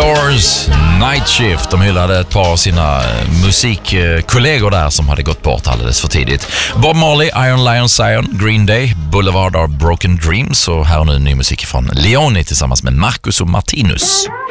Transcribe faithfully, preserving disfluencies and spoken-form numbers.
Doors, Night Shift. De hyllade ett par av sina musikkollegor där som hade gått bort alldeles för tidigt. Bob Marley, Iron Lion Zion, Green Day, Boulevard of Broken Dreams och här och nu ny musik från Leone tillsammans med Marcus och Martinus.